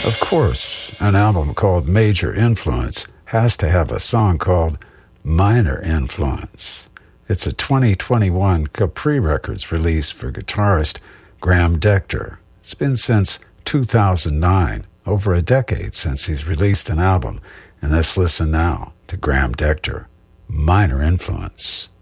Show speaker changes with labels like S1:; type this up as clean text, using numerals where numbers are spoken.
S1: Of course, an album called Major Influence has to have a song called Minor Influence. It's a 2021 Capri Records release for guitarist Graham Decter. It's been since 2009, over a decade since he's released an album, and let's listen now to Graham Decter, Minor Influence.